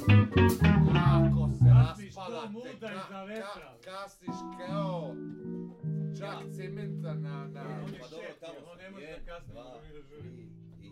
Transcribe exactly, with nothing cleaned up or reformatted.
Kako se Kasniš ko raspalate, muda ka, iza vetra. ka, kasniš kao čak cementa na... na... On je Pa dobro, šef, tamo on sam. ne može Jedan, kasnije, dva, on ide žuri. tri,